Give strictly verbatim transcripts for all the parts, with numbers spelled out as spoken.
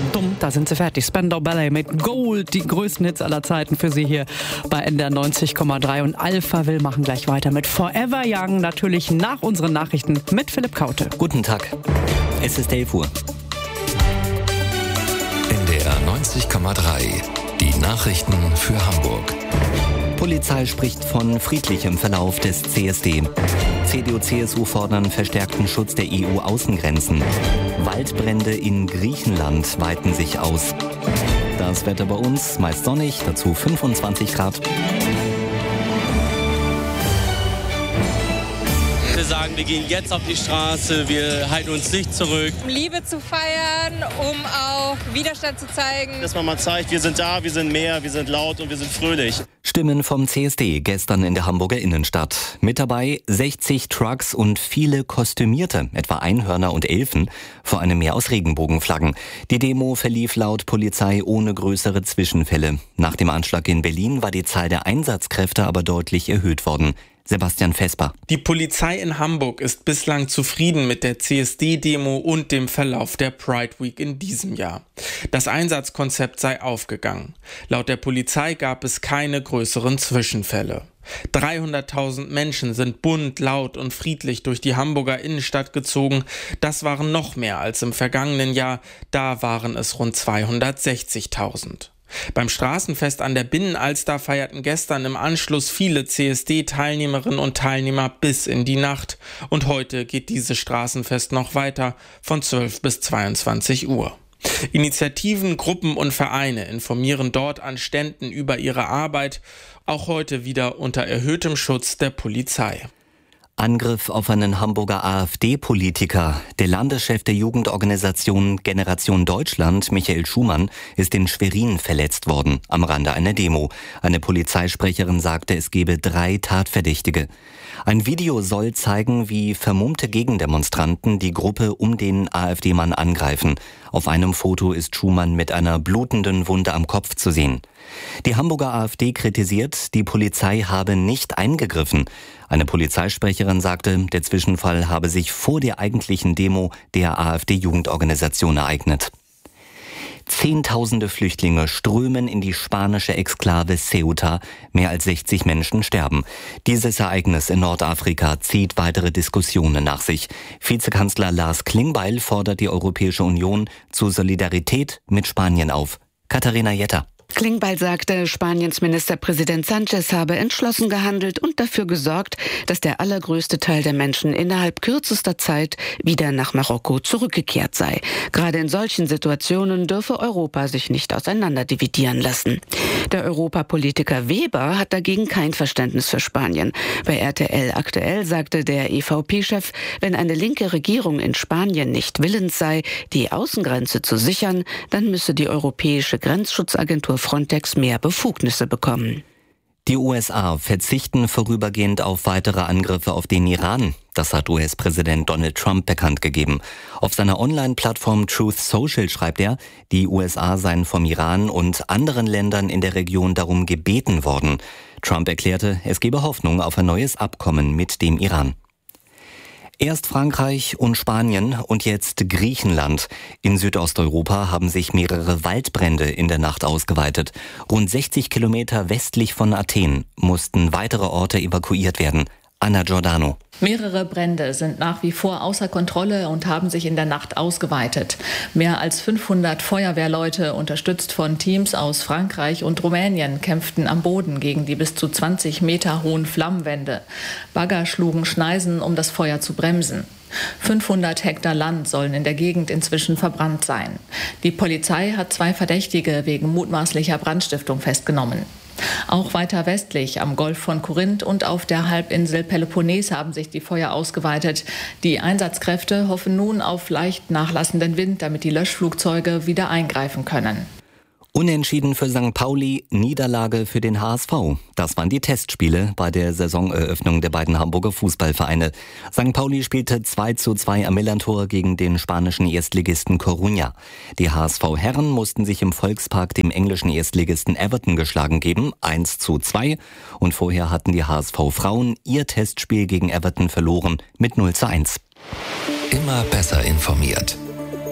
dumm, da sind sie fertig. Spandau Ballet mit Gold, die größten Hits aller Zeiten für Sie hier bei N D R neunzig Komma drei. Und Alpha will machen gleich weiter mit Forever Young, natürlich nach unseren Nachrichten mit Philipp Kaute. Guten Tag, es ist elf Uhr. N D R neunzig Komma drei, die Nachrichten für Hamburg. Polizei spricht von friedlichem Verlauf des C S D. C D U C S U fordern verstärkten Schutz der E U-Außengrenzen. Waldbrände in Griechenland weiten sich aus. Das Wetter bei uns meist sonnig, dazu fünfundzwanzig Grad. Wir sagen, wir gehen jetzt auf die Straße, wir halten uns nicht zurück. Um Liebe zu feiern, um auch Widerstand zu zeigen. Dass man mal zeigt, wir sind da, wir sind mehr, wir sind laut und wir sind fröhlich. Stimmen vom C S D gestern in der Hamburger Innenstadt. Mit dabei sechzig Trucks und viele Kostümierte, etwa Einhörner und Elfen, vor einem Meer aus Regenbogenflaggen. Die Demo verlief laut Polizei ohne größere Zwischenfälle. Nach dem Anschlag in Berlin war die Zahl der Einsatzkräfte aber deutlich erhöht worden. Sebastian Vesper. Die Polizei in Hamburg ist bislang zufrieden mit der C S D-Demo und dem Verlauf der Pride Week in diesem Jahr. Das Einsatzkonzept sei aufgegangen. Laut der Polizei gab es keine größeren Zwischenfälle. dreihunderttausend Menschen sind bunt, laut und friedlich durch die Hamburger Innenstadt gezogen. Das waren noch mehr als im vergangenen Jahr. Da waren es rund zweihundertsechzigtausend. Beim Straßenfest an der Binnenalster feierten gestern im Anschluss viele C S D-Teilnehmerinnen und Teilnehmer bis in die Nacht. Und heute geht dieses Straßenfest noch weiter von zwölf bis zweiundzwanzig Uhr. Initiativen, Gruppen und Vereine informieren dort an Ständen über ihre Arbeit, auch heute wieder unter erhöhtem Schutz der Polizei. Angriff auf einen Hamburger AfD-Politiker. Der Landeschef der Jugendorganisation Generation Deutschland, Michael Schumann, ist in Schwerin verletzt worden, am Rande einer Demo. Eine Polizeisprecherin sagte, es gebe drei Tatverdächtige. Ein Video soll zeigen, wie vermummte Gegendemonstranten die Gruppe um den AfD-Mann angreifen. Auf einem Foto ist Schumann mit einer blutenden Wunde am Kopf zu sehen. Die Hamburger AfD kritisiert, die Polizei habe nicht eingegriffen. Eine Polizeisprecherin sagte, der Zwischenfall habe sich vor der eigentlichen Demo der AfD-Jugendorganisation ereignet. Zehntausende Flüchtlinge strömen in die spanische Exklave Ceuta. Mehr als sechzig Menschen sterben. Dieses Ereignis in Nordafrika zieht weitere Diskussionen nach sich. Vizekanzler Lars Klingbeil fordert die Europäische Union zur Solidarität mit Spanien auf. Katharina Jetter. Klingbeil sagte, Spaniens Ministerpräsident Sánchez habe entschlossen gehandelt und dafür gesorgt, dass der allergrößte Teil der Menschen innerhalb kürzester Zeit wieder nach Marokko zurückgekehrt sei. Gerade in solchen Situationen dürfe Europa sich nicht auseinanderdividieren lassen. Der Europapolitiker Weber hat dagegen kein Verständnis für Spanien. Bei R T L aktuell sagte der E V P-Chef, wenn eine linke Regierung in Spanien nicht willens sei, die Außengrenze zu sichern, dann müsse die Europäische Grenzschutzagentur Frontex mehr Befugnisse bekommen. Die U S A verzichten vorübergehend auf weitere Angriffe auf den Iran. Das hat U S-Präsident Donald Trump bekannt gegeben. Auf seiner Online-Plattform Truth Social schreibt er, die U S A seien vom Iran und anderen Ländern in der Region darum gebeten worden. Trump erklärte, es gebe Hoffnung auf ein neues Abkommen mit dem Iran. Erst Frankreich und Spanien und jetzt Griechenland. In Südosteuropa haben sich mehrere Waldbrände in der Nacht ausgeweitet. Rund sechzig Kilometer westlich von Athen mussten weitere Orte evakuiert werden. Anna Giordano. Mehrere Brände sind nach wie vor außer Kontrolle und haben sich in der Nacht ausgeweitet. Mehr als fünfhundert Feuerwehrleute, unterstützt von Teams aus Frankreich und Rumänien, kämpften am Boden gegen die bis zu zwanzig Meter hohen Flammenwände. Bagger schlugen Schneisen, um das Feuer zu bremsen. fünfhundert Hektar Land sollen in der Gegend inzwischen verbrannt sein. Die Polizei hat zwei Verdächtige wegen mutmaßlicher Brandstiftung festgenommen. Auch weiter westlich am Golf von Korinth und auf der Halbinsel Peloponnes haben sich die Feuer ausgeweitet. Die Einsatzkräfte hoffen nun auf leicht nachlassenden Wind, damit die Löschflugzeuge wieder eingreifen können. Unentschieden für Sankt Pauli, Niederlage für den H S V. Das waren die Testspiele bei der Saisoneröffnung der beiden Hamburger Fußballvereine. Sankt Pauli spielte zwei zu zwei am Millantor gegen den spanischen Erstligisten Coruña. Die H S V-Herren mussten sich im Volkspark dem englischen Erstligisten Everton geschlagen geben, eins zu zwei. Und vorher hatten die H S V-Frauen ihr Testspiel gegen Everton verloren mit null zu eins. Immer besser informiert.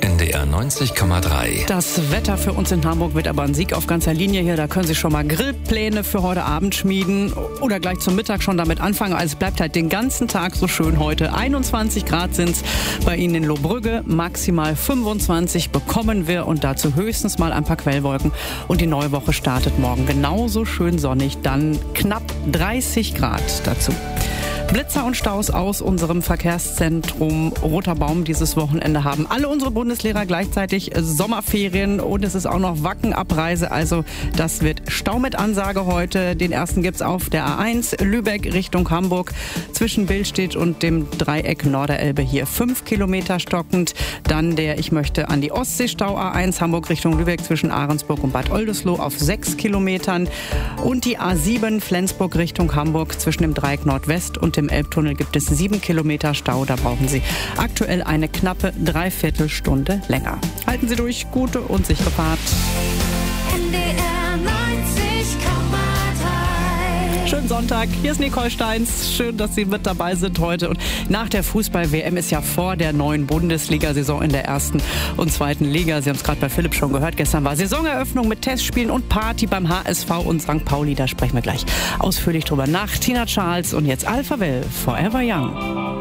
N D R neunzig Komma drei. Das Wetter für uns in Hamburg wird aber ein Sieg auf ganzer Linie hier. Da können Sie schon mal Grillpläne für heute Abend schmieden oder gleich zum Mittag schon damit anfangen. Also es bleibt halt den ganzen Tag so schön heute. einundzwanzig Grad sind es bei Ihnen in Lohbrügge. Maximal fünfundzwanzig bekommen wir und dazu höchstens mal ein paar Quellwolken. Und die neue Woche startet morgen genauso schön sonnig. Dann knapp dreißig Grad dazu. Blitzer und Staus aus unserem Verkehrszentrum Roter Baum dieses Wochenende haben alle unsere Bundeslehrer gleichzeitig Sommerferien und es ist auch noch Wackenabreise. Also das wird Stau mit Ansage heute. Den ersten gibt's auf der A eins Lübeck Richtung Hamburg zwischen Billstedt und dem Dreieck Norderelbe hier fünf Kilometer stockend. Dann der Ich möchte an die Ostsee Stau A eins Hamburg Richtung Lübeck zwischen Ahrensburg und Bad Oldesloe auf sechs Kilometern. Und die A sieben Flensburg Richtung Hamburg zwischen dem Dreieck Nordwest und im Elbtunnel gibt es sieben Kilometer Stau. Da brauchen Sie aktuell eine knappe Dreiviertelstunde länger. Halten Sie durch, gute und sichere Fahrt. N D R neunzig Komma drei. Schönen Sonntag, hier ist Nicole Steins. Schön, dass Sie mit dabei sind heute. Und nach der Fußball-W M ist ja vor der neuen Bundesliga-Saison in der ersten und zweiten Liga. Sie haben es gerade bei Philipp schon gehört. Gestern war Saisoneröffnung mit Testspielen und Party beim H S V und Sankt Pauli. Da sprechen wir gleich ausführlich drüber nach. Tina Charles und jetzt Alphaville, Forever Young.